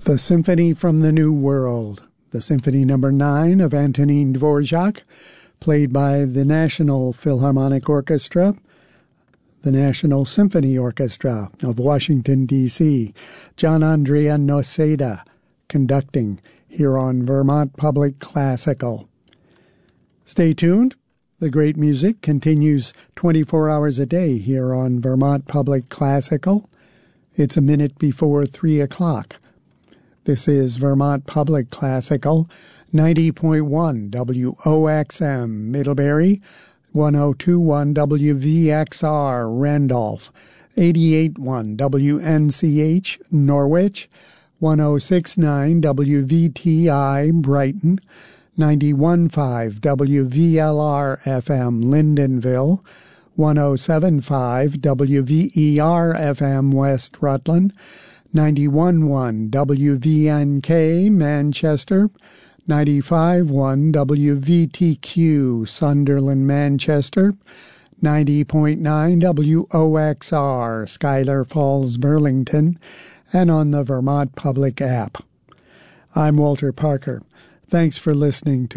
The Symphony from the New World, the Symphony No. 9 of Antonin Dvorak, played by the National Philharmonic Orchestra, the National Symphony Orchestra of Washington, D.C., John Andrea Noseda conducting here on Vermont Public Classical. Stay tuned. The great music continues 24 hours a day here on Vermont Public Classical. It's a minute before 3 o'clock. This is Vermont Public Classical, 90.1 WOXM Middlebury, 102.1 WVXR Randolph, 88.1 WNCH Norwich, 106.9 WVTI Brighton, 91.5 WVLR FM Lyndonville, 107.5 WVER FM West Rutland, 91.1 WVNK Manchester, 95.1 WVTQ Sunderland Manchester, 90.9 WOXR Schuyler Falls Burlington, and on the Vermont Public app. I'm Walter Parker. Thanks for listening to